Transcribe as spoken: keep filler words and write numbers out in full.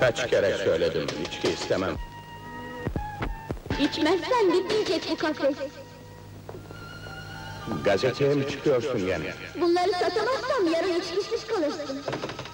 Kaç kere söyledim, içki istemem. İçmezsen bitmeyecek bu kafes. Gazeteye mi çıkıyorsun gene? Bunları satamazsam yarın içkisiz kalırsın.